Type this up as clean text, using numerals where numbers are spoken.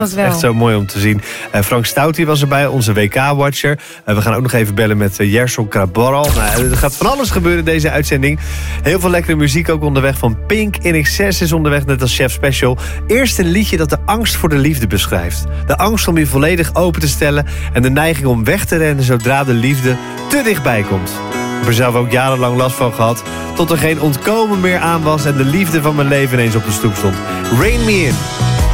Dat wel. Echt zo mooi om te zien. Frank Stouty was erbij, onze WK-watcher. We gaan ook nog even bellen met Jerson Kraborral. Er gaat van alles gebeuren deze uitzending. Heel veel lekkere muziek ook onderweg van Pink. In Excess is onderweg, net als Chef Special. Eerst een liedje dat de angst voor de liefde beschrijft. De angst om je volledig open te stellen en de neiging om weg te rennen zodra de liefde te dichtbij komt. Ik heb er zelf ook jarenlang last van gehad, tot er geen ontkomen meer aan was en de liefde van mijn leven ineens op de stoep stond. Rain Me In.